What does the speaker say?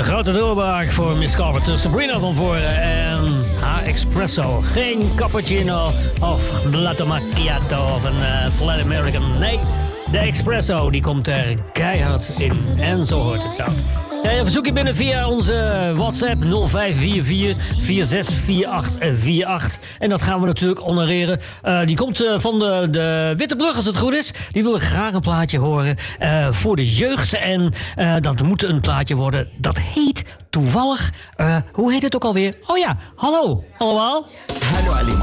grote doorbraak voor Miss Carpenter. Sabrina van voren en haar espresso. Geen cappuccino of latte macchiato of een flat American. Nee, de espresso die komt er keihard in. En zo hoort het dan. Ja, een verzoekje binnen via onze WhatsApp 0544 464848. En dat gaan we natuurlijk honoreren. Die komt van de Witte Brug, als het goed is. Die wil graag een plaatje horen voor de jeugd. En dat moet een plaatje worden. Dat heet toevallig... hoe heet het ook alweer? Oh ja, hallo allemaal. Hallo allemaal.